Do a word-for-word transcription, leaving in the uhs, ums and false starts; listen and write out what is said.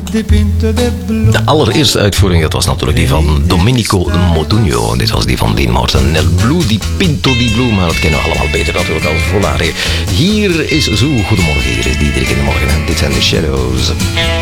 De allereerste uitvoering, dat was natuurlijk die van Domenico Modugno. Dit was die van Dean Martin. Nel Blue di Pinto di Blue, maar dat kennen we allemaal beter natuurlijk als Volare. Hier is Zo. Goedemorgen, hier is Diederik in de morgen en dit zijn de Shadows.